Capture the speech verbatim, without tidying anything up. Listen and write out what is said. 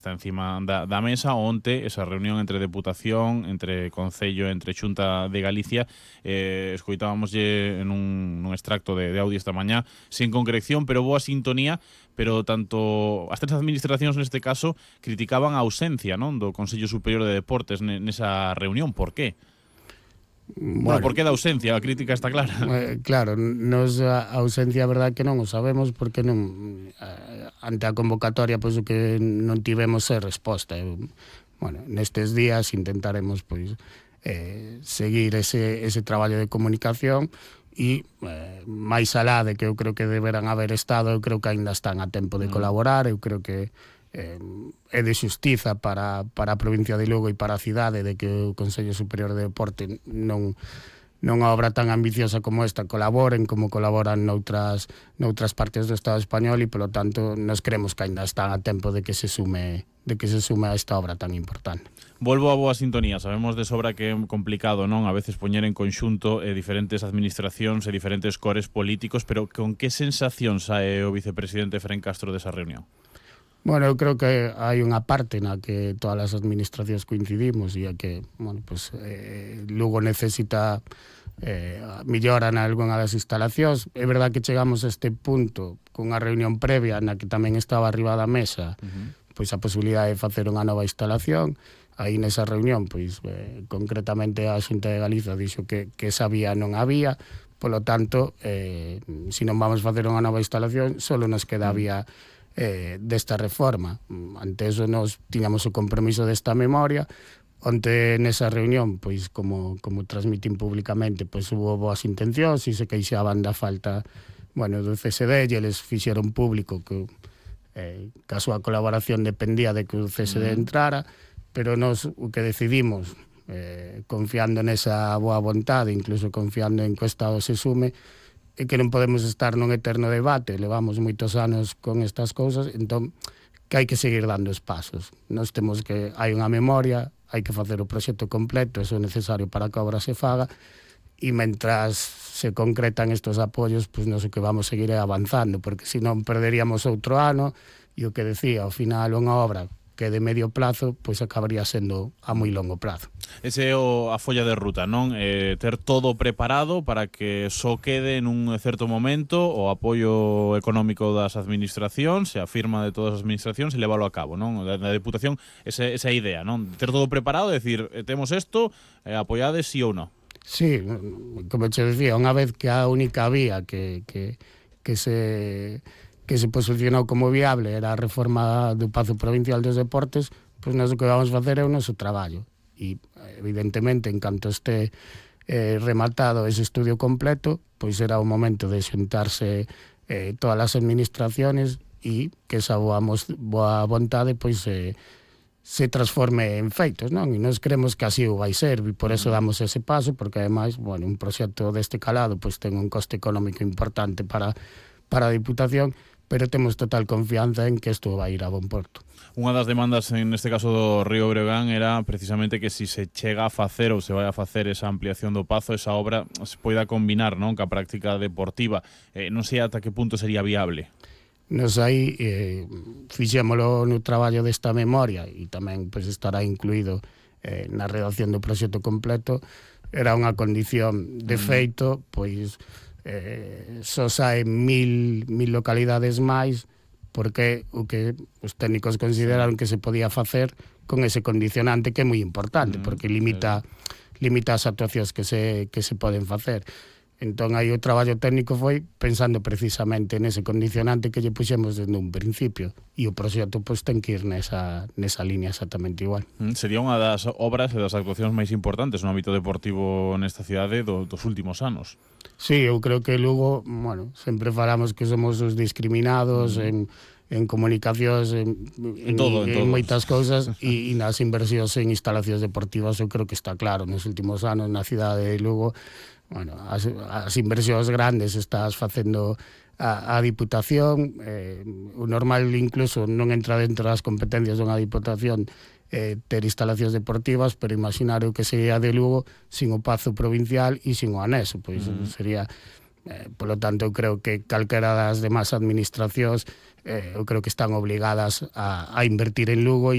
está encima da, da mesa. Onte esa reunión entre Deputación, entre Concello, entre Xunta de Galicia, eh, escoitábamoslle en un, un extracto de, de audio esta mañá, sin concreción, pero boa sintonía, pero tanto as tres administracións neste caso criticaban a ausencia, non, do Consello Superior de Deportes nesa reunión. Por qué? Bueno, bueno, por que da ausencia? A crítica está clara. Eh, claro, nos a ausencia, a verdade que non o sabemos, porque non ante a convocatoria pois o que non tivemos é resposta. Bueno, nestes días intentaremos pois eh, seguir ese, ese traballo de comunicación e eh, máis alá de que eu creo que deberán haber estado, eu creo que ainda están a tempo de colaborar. Eu creo que eh, é de xustiza para, para a provincia de Lugo e para a cidade de que o Consello Superior de Deporte non nunha obra tan ambiciosa como esta colaboren como colaboran noutras, noutras partes do Estado español, e polo tanto nos creemos que ainda están a tempo de que se sume de que se sume a esta obra tan importante. Volvo a boa sintonía. Sabemos de sobra que é complicado, non, a veces poñer en conxunto eh, diferentes administracións e diferentes cores políticos, pero con que sensación sae o vicepresidente Fren Castro desa reunión? Bueno, eu creo que hai unha parte na que todas as administracións coincidimos, e é que, bueno, pues, eh, Lugo necesita eh, millora na algunha das instalacións. É verdad que chegamos a este punto con unha reunión previa na que tamén estaba arriba da mesa uh-huh. pois a posibilidade de facer unha nova instalación. Aí nesa reunión, pois, eh, concretamente a Xunta de Galicia dixo que, que esa vía non había, polo tanto, eh, se non vamos facer unha nova instalación, só nos queda a vía Eh, desta reforma. Ante eso nos tiñamos o compromiso desta memoria. Onte nesa reunión, pois como, como transmitín públicamente, pois hubo boas intencións e se queixaban da falta, bueno, do C S D, e eles fixeron público que, eh, que a súa colaboración dependía de que o C S D entrara, pero nos o que decidimos, eh, confiando nesa boa vontade, incluso confiando en que o Estado se sume, e que non podemos estar nun eterno debate. Levamos moitos anos con estas cousas, entón que hai que seguir dando os pasos. Nos temos que, hai unha memoria, hai que facer o proxecto completo, eso é necesario para que a obra se faga, e mentras se concretan estos apoios, pois non sei que vamos seguir avanzando, porque senón perderíamos outro ano, e o que decía, ao final unha obra que de medio plazo, pois acabaría sendo a moi longo plazo. Ese é o, a folla de ruta, non? Eh, ter todo preparado para que só quede nun certo momento o apoio económico das administracións, e a firma de todas as administracións, e leválo a cabo, non? Da, da Deputación, esa, esa idea, non? Ter todo preparado, decir, eh, temos isto, eh, apoiades sí ou non? Sí, como te decía, unha vez que a única vía que, que, que se... que se posicionou como viable era a reforma do Pazo Provincial dos Deportes, pois nós o que vamos facer é o noso traballo. E, evidentemente, en canto este eh, rematado ese estudio completo, pois será o momento de xuntarse eh, todas as administraciones e que esa boa, boa vontade pois eh, se transforme en feitos, non? E nós creemos que así o vai ser, e por eso damos ese paso, porque ademais, bueno, un proxecto deste calado pois ten un coste económico importante para, para a Diputación, pero temos total confianza en que isto vai ir a bon porto. Unha das demandas, en este caso do Río Breogán, era precisamente que si se chega a facer ou se vai a facer esa ampliación do Pazo, esa obra se poida combinar, non, ca práctica deportiva. Eh, non sei ata que punto sería viable. Nos aí eh, fixémolo no traballo desta memoria, e tamén pues, estará incluído eh, na redacción do proxecto completo. Era unha condición de feito, pois eh, só saen mil, mil localidades máis, porque o que os técnicos consideraron que se podía facer con ese condicionante, que é moi importante, porque limita, limita as actuacións que se, que se poden facer. Entón, aí o traballo técnico foi pensando precisamente nese condicionante que lle puxemos desde un principio, e o proxecto pois, ten que ir nesa, nesa línea exactamente igual. Mm, sería unha das obras e das actuacións máis importantes no ámbito deportivo nesta cidade do, dos últimos anos. Sí, eu creo que Lugo, bueno, sempre falamos que somos os discriminados mm. en, en comunicacións, en, en, todo, en, en moitas cousas, e, e nas inversións en instalacións deportivas eu creo que está claro. Nos últimos anos na cidade de Lugo, bueno, as, as inversións grandes estás facendo a, a Diputación, eh, o normal incluso non entra dentro das competencias dunha Diputación eh, ter instalacións deportivas, pero imaginar o que sería de Lugo sin o Pazo Provincial e sin o anexo, pois uh-huh. sería, eh, polo tanto eu creo que calquera das demás administracións eh, eu creo que están obligadas a, a invertir en Lugo.